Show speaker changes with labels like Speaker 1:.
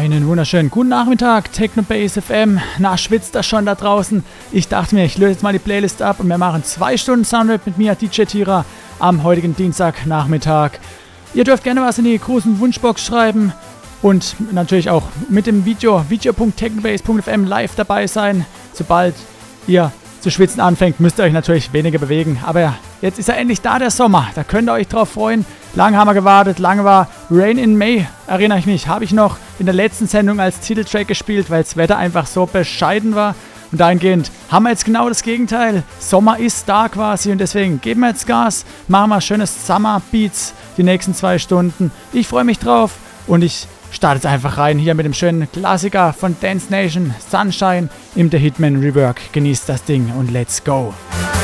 Speaker 1: Einen wunderschönen guten Nachmittag, Techno Base FM. Na, schwitzt das schon da draußen? Ich dachte mir, ich löse jetzt mal die Playlist ab und wir machen 2 Stunden Soundwave mit mir, DJ Tira, am heutigen Dienstagnachmittag. Ihr dürft gerne was in die großen Wunschbox schreiben und natürlich auch mit dem video.technobase.fm live dabei sein. Sobald ihr zu schwitzen anfängt, müsst ihr euch natürlich weniger bewegen. Aber jetzt ist ja endlich da, der Sommer. Da könnt ihr euch drauf freuen. Lange haben wir gewartet. Lange war Rain in May, erinnere ich mich. Habe ich noch in der letzten Sendung als Titeltrack gespielt, weil das Wetter einfach so bescheiden war. Und dahingehend haben wir jetzt genau das Gegenteil. Sommer ist da quasi und deswegen geben wir jetzt Gas. Machen wir schönes Summer Beats die nächsten 2 Stunden. Ich freue mich drauf und ich starte jetzt einfach rein hier mit dem schönen Klassiker von Dance Nation, Sunshine im The Hitman Rework. Genießt das Ding und let's go!